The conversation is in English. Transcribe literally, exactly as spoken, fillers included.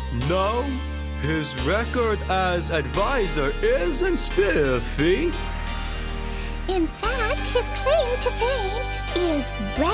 No, his record as advisor isn't spiffy. In fact, his claim to fame is